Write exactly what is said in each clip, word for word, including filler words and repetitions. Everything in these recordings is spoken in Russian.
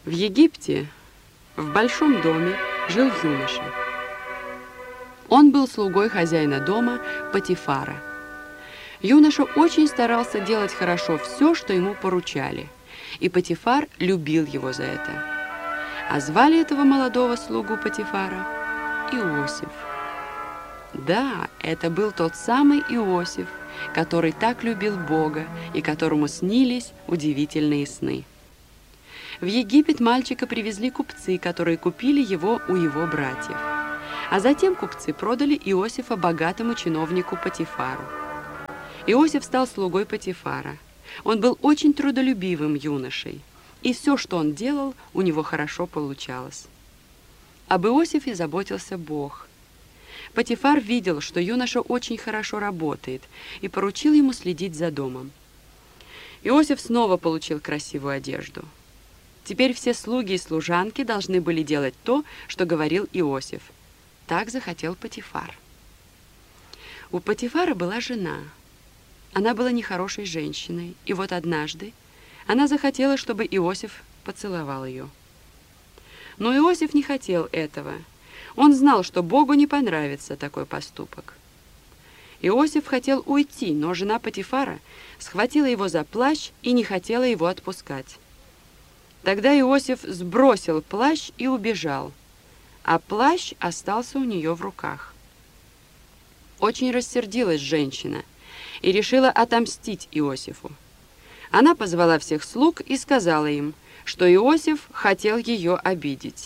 В Египте, в большом доме, жил юноша. Он был слугой хозяина дома Потифара. Юноша очень старался делать хорошо все, что ему поручали, и Потифар любил его за это. А звали этого молодого слугу Потифара Иосиф. Да, это был тот самый Иосиф, который так любил Бога и которому снились удивительные сны. В Египет мальчика привезли купцы, которые купили его у его братьев. А затем купцы продали Иосифа богатому чиновнику Потифару. Иосиф стал слугой Потифара. Он был очень трудолюбивым юношей, и все, что он делал, у него хорошо получалось. Об Иосифе заботился Бог. Потифар видел, что юноша очень хорошо работает, и поручил ему следить за домом. Иосиф снова получил красивую одежду. Теперь все слуги и служанки должны были делать то, что говорил Иосиф. Так захотел Потифар. У Потифара была жена. Она была нехорошей женщиной, и вот однажды она захотела, чтобы Иосиф поцеловал ее. Но Иосиф не хотел этого. Он знал, что Богу не понравится такой поступок. Иосиф хотел уйти, но жена Потифара схватила его за плащ и не хотела его отпускать. Тогда Иосиф сбросил плащ и убежал, а плащ остался у нее в руках. Очень рассердилась женщина и решила отомстить Иосифу. Она позвала всех слуг и сказала им, что Иосиф хотел ее обидеть.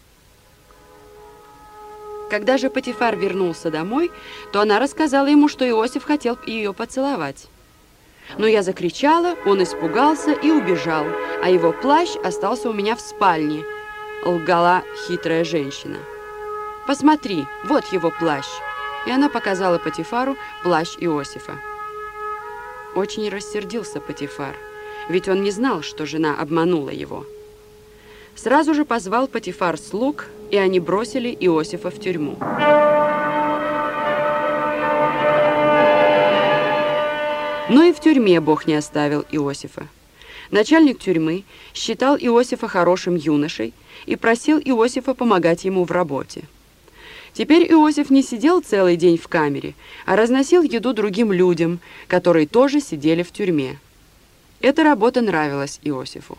Когда же Потифар вернулся домой, то она рассказала ему, что Иосиф хотел ее поцеловать. Но я закричала, он испугался и убежал, а его плащ остался у меня в спальне, лгала хитрая женщина. «Посмотри, вот его плащ!» И она показала Потифару плащ Иосифа. Очень рассердился Потифар, ведь он не знал, что жена обманула его. Сразу же позвал Потифар слуг, и они бросили Иосифа в тюрьму. Но и в тюрьме Бог не оставил Иосифа. Начальник тюрьмы считал Иосифа хорошим юношей и просил Иосифа помогать ему в работе. Теперь Иосиф не сидел целый день в камере, а разносил еду другим людям, которые тоже сидели в тюрьме. Эта работа нравилась Иосифу.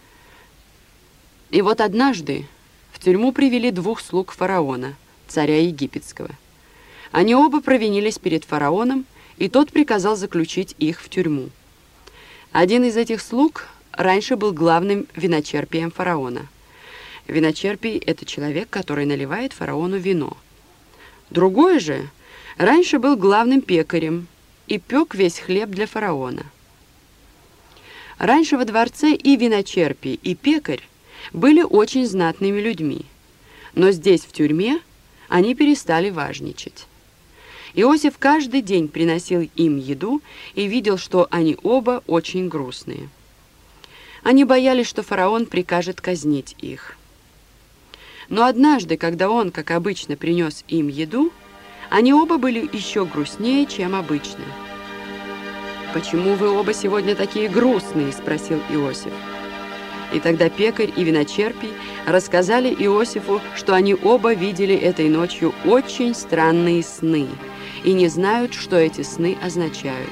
И вот однажды в тюрьму привели двух слуг фараона, царя египетского. Они оба провинились перед фараоном, и тот приказал заключить их в тюрьму. Один из этих слуг раньше был главным виночерпием фараона. Виночерпий – это человек, который наливает фараону вино. Другой же раньше был главным пекарем и пек весь хлеб для фараона. Раньше во дворце и виночерпий, и пекарь были очень знатными людьми, но здесь, в тюрьме, они перестали важничать. Иосиф каждый день приносил им еду и видел, что они оба очень грустные. Они боялись, что фараон прикажет казнить их. Но однажды, когда он, как обычно, принес им еду, они оба были еще грустнее, чем обычно. «Почему вы оба сегодня такие грустные?» – спросил Иосиф. И тогда пекарь и виночерпий рассказали Иосифу, что они оба видели этой ночью очень странные сны и не знают, что эти сны означают.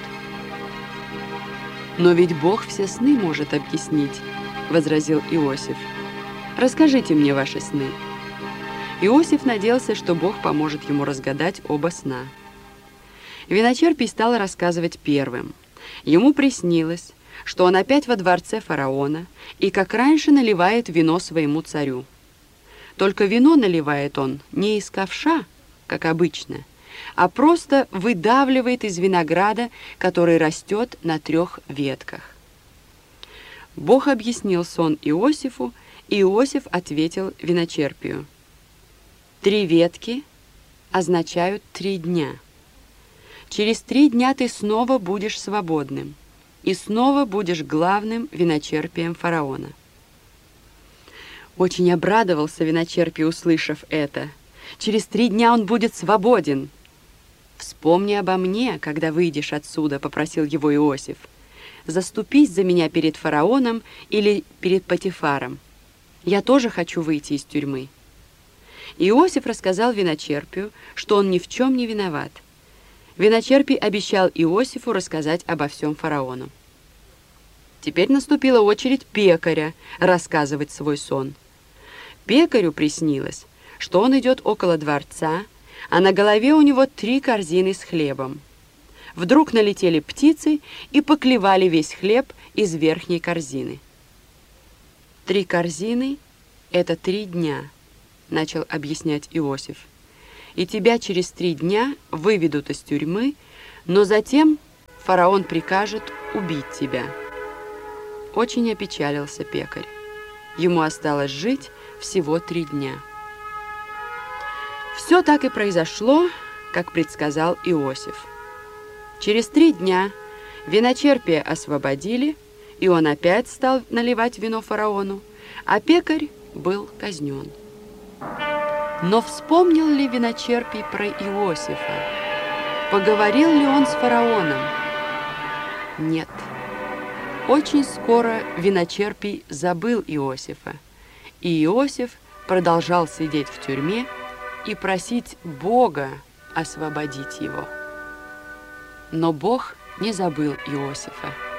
«Но ведь Бог все сны может объяснить», – возразил Иосиф. «Расскажите мне ваши сны». Иосиф надеялся, что Бог поможет ему разгадать оба сна. Виночерпий стал рассказывать первым. Ему приснилось, что он опять во дворце фараона и, как раньше, наливает вино своему царю. Только вино наливает он не из ковша, как обычно, а просто выдавливает из винограда, который растет на трех ветках. Бог объяснил сон Иосифу, и Иосиф ответил виночерпию: «Три ветки означают три дня. Через три дня ты снова будешь свободным и снова будешь главным виночерпием фараона». Очень обрадовался виночерпий, услышав это. Через три дня он будет свободен. «Вспомни обо мне, когда выйдешь отсюда», — попросил его Иосиф. «Заступись за меня перед фараоном или перед Потифаром». Я тоже хочу выйти из тюрьмы». Иосиф рассказал виночерпию, что он ни в чем не виноват. Виночерпий обещал Иосифу рассказать обо всем фараону. Теперь наступила очередь пекаря рассказывать свой сон. Пекарю приснилось, что он идет около дворца, а на голове у него три корзины с хлебом. Вдруг налетели птицы и поклевали весь хлеб из верхней корзины. «Три корзины — это три дня», — начал объяснять Иосиф. «И тебя через три дня выведут из тюрьмы, но затем фараон прикажет убить тебя». Очень опечалился пекарь. Ему осталось жить всего три дня. Все так и произошло, как предсказал Иосиф. Через три дня виночерпия освободили, и он опять стал наливать вино фараону, а пекарь был казнен. Но вспомнил ли виночерпий про Иосифа? Поговорил ли он с фараоном? Нет. Очень скоро виночерпий забыл Иосифа, и Иосиф продолжал сидеть в тюрьме и просить Бога освободить его. Но Бог не забыл Иосифа.